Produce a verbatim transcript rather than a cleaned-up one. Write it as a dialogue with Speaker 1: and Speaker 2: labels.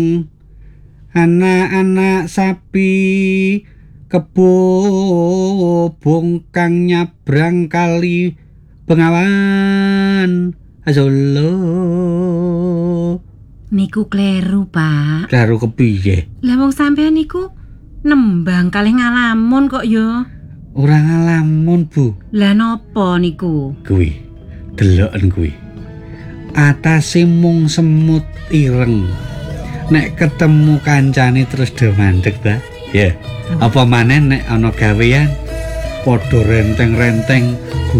Speaker 1: anak-anak sapi kebobong kang nyabrang kali Bengawan Solo.
Speaker 2: Niku kleru, Pak.
Speaker 1: Kleru kepiye?
Speaker 2: Lah wong sampean niku nembang kalih ngalamun kok ya.
Speaker 1: Ora ngalamun, Bu.
Speaker 2: Lah napa niku?
Speaker 1: Kuwi deloken kuwi. Atase mung semut ireng. Nek ketemu kancane terus do mandeg ta? Ya. Yeah. Apa maneh nek ana gawean padha renteng-renteng